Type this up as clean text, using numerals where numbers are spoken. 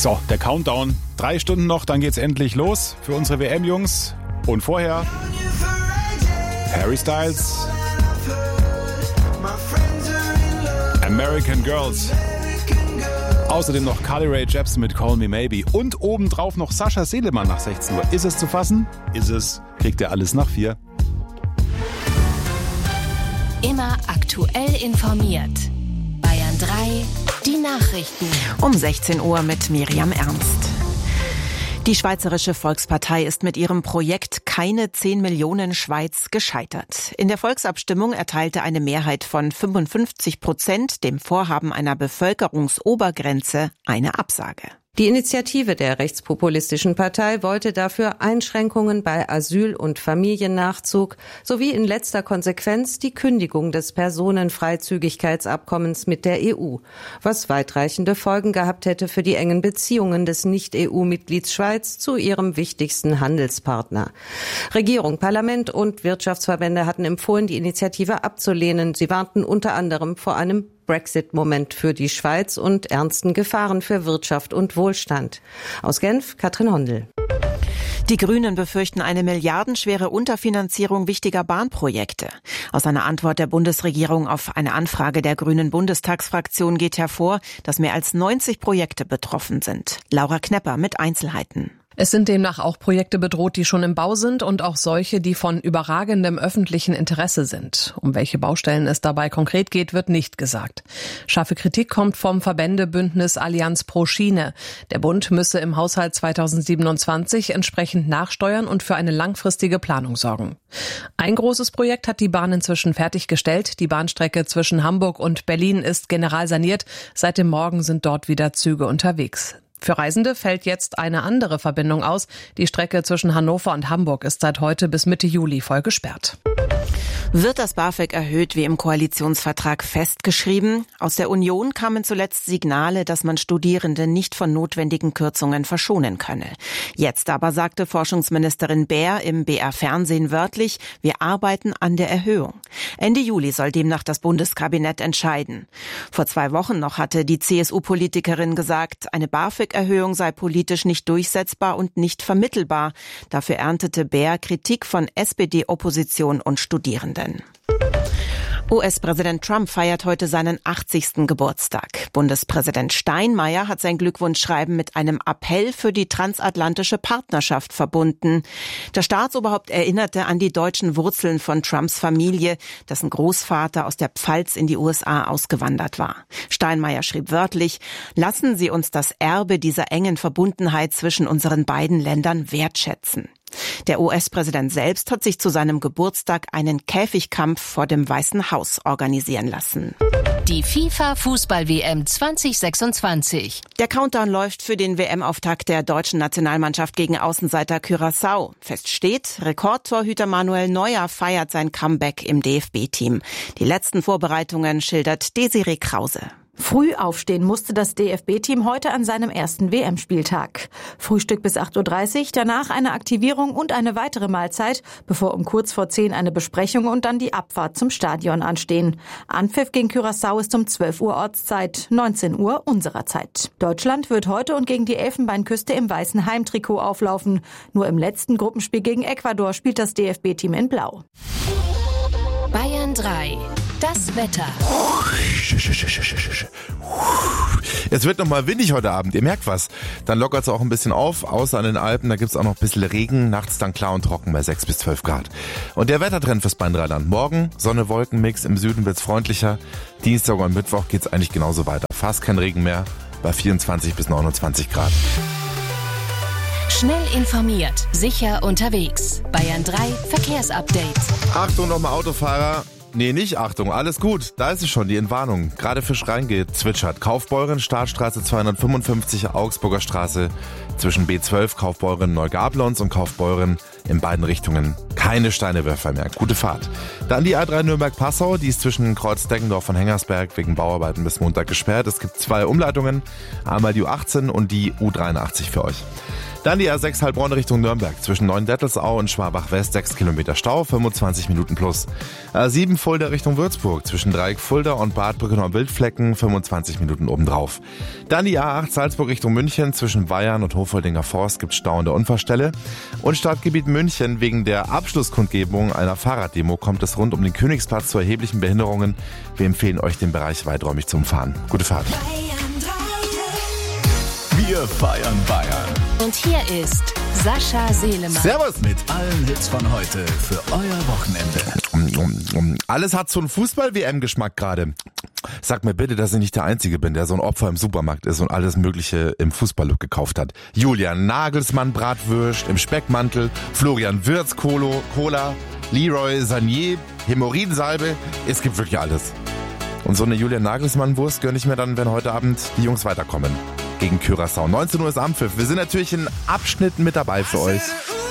So, der Countdown. 3 Stunden noch, dann geht's endlich los für unsere WM-Jungs. Und vorher Harry Styles, American Girls. Außerdem noch Carly Rae Jepsen mit Call Me Maybe. Und obendrauf noch Sascha Selemann nach 16 Uhr. Ist es zu fassen? Ist es. Kriegt ihr alles nach 4. Immer aktuell informiert. Bayern 3, die Nachrichten. Um 16 Uhr mit Miriam Ernst. Die Schweizerische Volkspartei ist mit ihrem Projekt Keine 10 Millionen Schweiz gescheitert. In der Volksabstimmung erteilte eine Mehrheit von 55% dem Vorhaben einer Bevölkerungsobergrenze eine Absage. Die Initiative der rechtspopulistischen Partei wollte dafür Einschränkungen bei Asyl- und Familiennachzug sowie in letzter Konsequenz die Kündigung des Personenfreizügigkeitsabkommens mit der EU, was weitreichende Folgen gehabt hätte für die engen Beziehungen des Nicht-EU-Mitglieds Schweiz zu ihrem wichtigsten Handelspartner. Regierung, Parlament und Wirtschaftsverbände hatten empfohlen, die Initiative abzulehnen. Sie warnten unter anderem vor einem Brexit-Moment für die Schweiz und ernsten Gefahren für Wirtschaft und Wohlstand. Aus Genf, Katrin Hondel. Die Grünen befürchten eine milliardenschwere Unterfinanzierung wichtiger Bahnprojekte. Aus einer Antwort der Bundesregierung auf eine Anfrage der Grünen Bundestagsfraktion geht hervor, dass mehr als 90 Projekte betroffen sind. Laura Knepper mit Einzelheiten. Es sind demnach auch Projekte bedroht, die schon im Bau sind und auch solche, die von überragendem öffentlichen Interesse sind. Um welche Baustellen es dabei konkret geht, wird nicht gesagt. Scharfe Kritik kommt vom Verbändebündnis Allianz pro Schiene. Der Bund müsse im Haushalt 2027 entsprechend nachsteuern und für eine langfristige Planung sorgen. Ein großes Projekt hat die Bahn inzwischen fertiggestellt. Die Bahnstrecke zwischen Hamburg und Berlin ist generalsaniert. Seit dem Morgen sind dort wieder Züge unterwegs. Für Reisende fällt jetzt eine andere Verbindung aus. Die Strecke zwischen Hannover und Hamburg ist seit heute bis Mitte Juli voll gesperrt. Wird das BAföG erhöht, wie im Koalitionsvertrag festgeschrieben? Aus der Union kamen zuletzt Signale, dass man Studierende nicht von notwendigen Kürzungen verschonen könne. Jetzt aber sagte Forschungsministerin Baer im BR-Fernsehen wörtlich, wir arbeiten an der Erhöhung. Ende Juli soll demnach das Bundeskabinett entscheiden. Vor 2 Wochen noch hatte die CSU-Politikerin gesagt, eine BAföG-Erhöhung sei politisch nicht durchsetzbar und nicht vermittelbar. Dafür erntete Baer Kritik von SPD-Opposition und Studierenden. US-Präsident Trump feiert heute seinen 80. Geburtstag. Bundespräsident Steinmeier hat sein Glückwunschschreiben mit einem Appell für die transatlantische Partnerschaft verbunden. Das Staatsoberhaupt erinnerte an die deutschen Wurzeln von Trumps Familie, dessen Großvater aus der Pfalz in die USA ausgewandert war. Steinmeier schrieb wörtlich, lassen Sie uns das Erbe dieser engen Verbundenheit zwischen unseren beiden Ländern wertschätzen. Der US-Präsident selbst hat sich zu seinem Geburtstag einen Käfigkampf vor dem Weißen Haus organisieren lassen. Die FIFA-Fußball-WM 2026. Der Countdown läuft für den WM-Auftakt der deutschen Nationalmannschaft gegen Außenseiter Curaçao. Fest steht, Rekordtorhüter Manuel Neuer feiert sein Comeback im DFB-Team. Die letzten Vorbereitungen schildert Desiree Krause. Früh aufstehen musste das DFB-Team heute an seinem ersten WM-Spieltag. Frühstück bis 8.30 Uhr, danach eine Aktivierung und eine weitere Mahlzeit, bevor um kurz vor 10 eine Besprechung und dann die Abfahrt zum Stadion anstehen. Anpfiff gegen Curaçao ist um 12 Uhr Ortszeit, 19 Uhr unserer Zeit. Deutschland wird heute und gegen die Elfenbeinküste im weißen Heimtrikot auflaufen. Nur im letzten Gruppenspiel gegen Ecuador spielt das DFB-Team in Blau. Bayern 3. Das Wetter. Es wird nochmal windig heute Abend, ihr merkt was. Dann lockert es auch ein bisschen auf, außer an den Alpen, da gibt's auch noch ein bisschen Regen, nachts dann klar und trocken bei 6 bis 12 Grad. Und der Wettertrend fürs Bayern-Rheinland. Morgen Sonne, Wolkenmix, im Süden wird's freundlicher. Dienstag und Mittwoch geht's eigentlich genauso weiter. Fast kein Regen mehr, bei 24 bis 29 Grad. Schnell informiert, sicher unterwegs. Bayern 3 Verkehrsupdate. Achtung nochmal Autofahrer. Nee, nicht Achtung, alles gut. Da ist es schon, die Entwarnung. Gerade frisch reingezwitschert. Kaufbeuren, Startstraße 255, Augsburger Straße zwischen B12, Kaufbeuren, Neugablons und Kaufbeuren in beiden Richtungen. Keine Steinewerfer mehr. Gute Fahrt. Dann die A3 Nürnberg-Passau, die ist zwischen Kreuz Deggendorf und Hengersberg wegen Bauarbeiten bis Montag gesperrt. Es gibt 2 Umleitungen, einmal die U18 und die U83 für euch. Dann die A6 Heilbronn Richtung Nürnberg. Zwischen Neuendettelsau und Schwabach-West 6 Kilometer Stau, 25 Minuten plus. A7 Fulda Richtung Würzburg. Zwischen Dreieck Fulda und Bad Brückenau-Wildflecken 25 Minuten obendrauf. Dann die A8 Salzburg Richtung München. Zwischen Bayern und Hofoldinger Forst gibt es Stau an der Unfallstelle. Und Stadtgebiet München. Wegen der Abschlusskundgebung einer Fahrraddemo kommt es rund um den Königsplatz zu erheblichen Behinderungen. Wir empfehlen euch, den Bereich weiträumig zu umfahren. Gute Fahrt. Wir feiern Bayern. Und hier ist Sascha Selemann. Servus. Mit allen Hits von heute für euer Wochenende. Alles hat so einen Fußball-WM-Geschmack gerade. Sag mir bitte, dass ich nicht der Einzige bin, der so ein Opfer im Supermarkt ist und alles Mögliche im Fußballlook gekauft hat. Julian Nagelsmann Bratwürst im Speckmantel, Florian Wirtz Cola, Leroy Sanier Hämorrhoidensalbe. Es gibt wirklich alles. Und so eine Julian Nagelsmann Wurst gönne ich mir dann, wenn heute Abend die Jungs weiterkommen. Gegen Curaçao. 19 Uhr ist Anpfiff. Wir sind natürlich in Abschnitten mit dabei für euch.